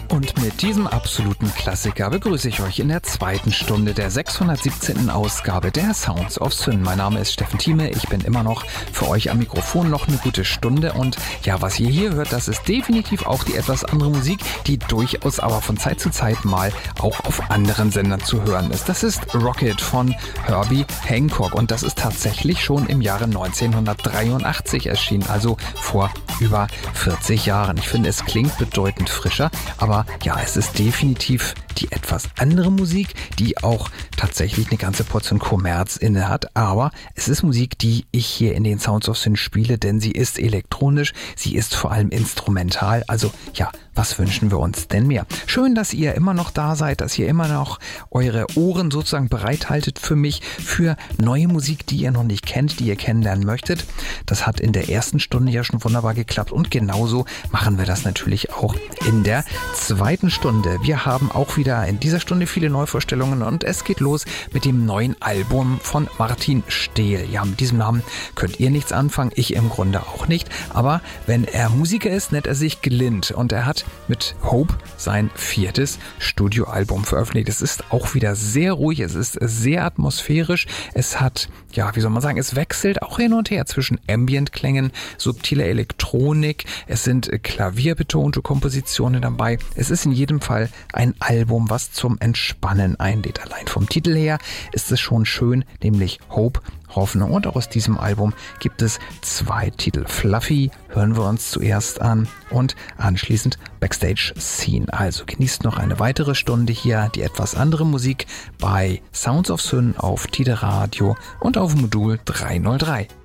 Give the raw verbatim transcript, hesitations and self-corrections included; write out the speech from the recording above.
Und mit diesem absoluten Klassiker begrüße ich euch in der zweiten Stunde der sechshundertsiebzehnten Ausgabe der Sounds of Syn. Mein Name ist Steffen Thieme, ich bin immer noch für euch am Mikrofon noch eine gute Stunde. Und ja, was ihr hier hört, das ist definitiv auch die etwas andere Musik, die durchaus aber von Zeit zu Zeit mal auch auf anderen Sendern zu hören ist. Das ist Rocket von Herbie Hancock und das ist tatsächlich schon im Jahre neunzehnhundertdreiundachtzig erschienen, also vor über vierzig Jahren. Ich finde, es klingt bedeutend frischer, aber ja, es ist definitiv die etwas andere Musik, die auch tatsächlich eine ganze Portion Kommerz inne hat, aber es ist Musik, die ich hier in den Sounds of Syn spiele, denn sie ist elektronisch, sie ist vor allem instrumental, also ja, was wünschen wir uns denn mehr? Schön, dass ihr immer noch da seid, dass ihr immer noch eure Ohren sozusagen bereithaltet für mich, für neue Musik, die ihr noch nicht kennt, die ihr kennenlernen möchtet. Das hat in der ersten Stunde ja schon wunderbar geklappt und genauso machen wir das natürlich auch in der zweiten Stunde. Wir haben auch wieder in dieser Stunde viele Neuvorstellungen und es geht los mit dem neuen Album von Martin Stehl. Ja, mit diesem Namen könnt ihr nichts anfangen, ich im Grunde auch nicht, aber wenn er Musiker ist, nennt er sich Glint und er hat mit Hope sein viertes Studioalbum veröffentlicht. Es ist auch wieder sehr ruhig, es ist sehr atmosphärisch, es hat, ja, wie soll man sagen, es wechselt auch hin und her zwischen Ambient-Klängen, subtiler Elektronik, es sind klavierbetonte Kompositionen dabei. Es ist in jedem Fall ein Album, was zum Entspannen einlädt. Allein vom Titel her ist es schon schön, nämlich Hope, Hoffnung. Und auch aus diesem Album gibt es zwei Titel. Fluffy hören wir uns zuerst an und anschließend Backstage Scene. Also genießt noch eine weitere Stunde hier die etwas andere Musik bei Sounds of Syn auf Tide Radio und auf Modul dreihundertdrei.